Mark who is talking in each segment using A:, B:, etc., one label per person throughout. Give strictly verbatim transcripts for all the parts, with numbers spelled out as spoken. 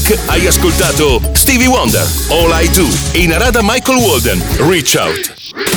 A: Music hai ascoltato Stevie Wonder, All I Do, e in arada Michael Walden, Reach Out.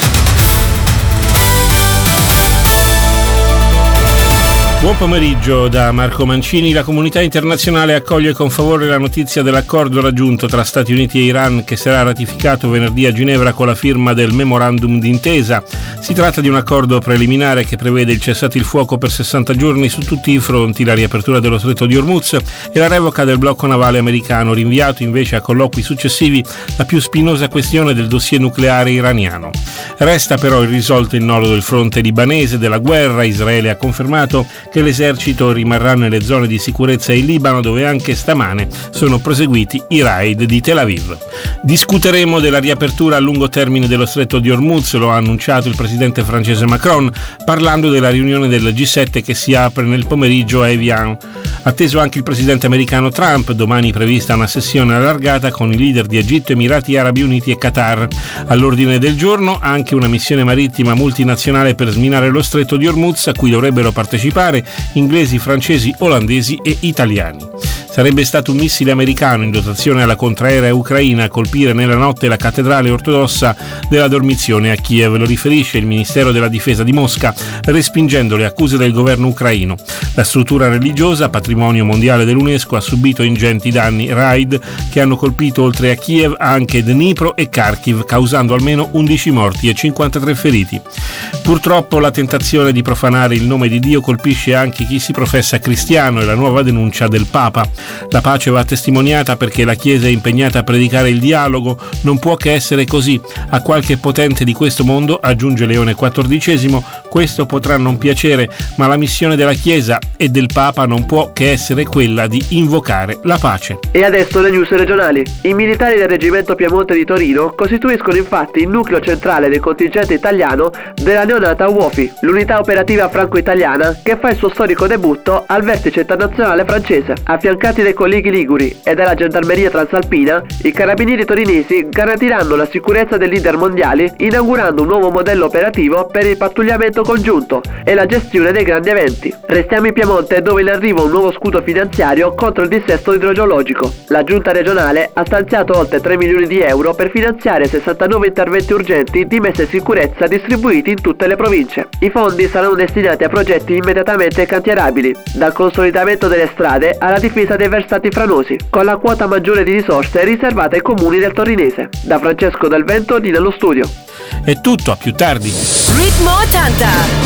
B: Buon pomeriggio da Marco Mancini. La comunità internazionale accoglie con favore la notizia dell'accordo raggiunto tra Stati Uniti e Iran, che sarà ratificato venerdì a Ginevra con la firma del memorandum d'intesa. Si tratta di un accordo preliminare che prevede il cessate il fuoco per sessanta giorni su tutti i fronti, la riapertura dello stretto di Hormuz e la revoca del blocco navale americano, rinviato invece a colloqui successivi la più spinosa questione del dossier nucleare iraniano. Resta però irrisolto il nodo del fronte libanese della guerra. Israele ha confermato che l'esercito rimarrà nelle zone di sicurezza in Libano, dove anche stamane sono proseguiti i raid di Tel Aviv. Discuteremo della riapertura a lungo termine dello stretto di Hormuz, lo ha annunciato il presidente francese Macron, parlando della riunione del G sette che si apre nel pomeriggio a Evian. Atteso anche il presidente americano Trump, domani prevista una sessione allargata con i leader di Egitto, Emirati Arabi Uniti e Qatar. All'ordine del giorno anche una missione marittima multinazionale per sminare lo stretto di Hormuz, a cui dovrebbero partecipare inglesi, francesi, olandesi e italiani. Sarebbe stato un missile americano in dotazione alla contraerea ucraina a colpire nella notte la cattedrale ortodossa della Dormizione a Kiev, lo riferisce il Ministero della Difesa di Mosca, respingendo le accuse del governo ucraino. La struttura religiosa, patrimonio mondiale dell'UNESCO, ha subito ingenti danni, raid che hanno colpito oltre a Kiev anche Dnipro e Kharkiv, causando almeno undici morti e cinquantatré feriti. Purtroppo la tentazione di profanare il nome di Dio colpisce anche chi si professa cristiano, e la nuova denuncia del Papa. La pace va testimoniata perché la Chiesa è impegnata a predicare il dialogo, non può che essere così. A qualche potente di questo mondo, aggiunge Leone quattordicesimo, questo potrà non piacere, ma la missione della Chiesa e del Papa non può che essere quella di invocare la pace.
C: E adesso le news regionali. I militari del Reggimento Piemonte di Torino costituiscono infatti il nucleo centrale del contingente italiano della neonata U O F I, l'unità operativa franco-italiana che fa il suo storico debutto al vertice internazionale francese. Affiancati dai colleghi liguri e dalla gendarmeria transalpina, i carabinieri torinesi garantiranno la sicurezza dei leader mondiali, inaugurando un nuovo modello operativo per il pattugliamento congiunto e la gestione dei grandi eventi. Restiamo in Piemonte, dove in arrivo un nuovo scudo finanziario contro il dissesto idrogeologico. La giunta regionale ha stanziato oltre tre milioni di euro per finanziare sessantanove interventi urgenti di messa in sicurezza distribuiti in tutte le province. I fondi saranno destinati a progetti immediatamente cantierabili, dal consolidamento delle strade alla difesa dei versati franosi, con la quota maggiore di risorse riservata ai comuni del Torinese. Da Francesco Del Vento, di Nello Studio.
B: È tutto, a più tardi.
D: Ritmo ottanta,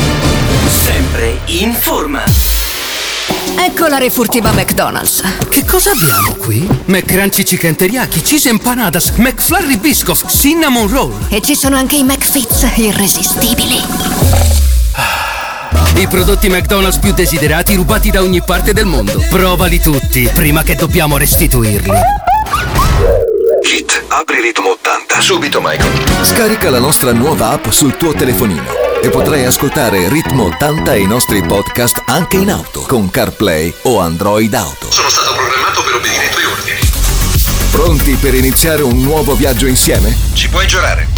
D: sempre in forma. Ecco la refurtiva McDonald's.
E: Che cosa abbiamo qui? McCrunchy Chicken Teriyaki, Cheese Empanadas, McFlurry Biscoff, Cinnamon Roll.
D: E ci sono anche i McFits irresistibili.
E: I prodotti McDonald's più desiderati rubati da ogni parte del mondo. Provali tutti prima che dobbiamo restituirli.
F: Kit, apri Ritmo ottanta.
G: Subito, Michael. Scarica la nostra nuova app sul tuo telefonino e potrai ascoltare Ritmo ottanta e i nostri podcast anche in auto con CarPlay o Android Auto.
F: Sono stato programmato per obbedire ai tuoi ordini.
G: Pronti per iniziare un nuovo viaggio insieme?
F: Ci puoi giurare?